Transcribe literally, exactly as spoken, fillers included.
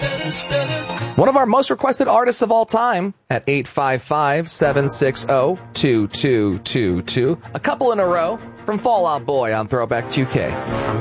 One of our most requested artists of all time at eight five five, seven six zero, two two two two. A couple in a row from Fall Out Boy on Throwback two K.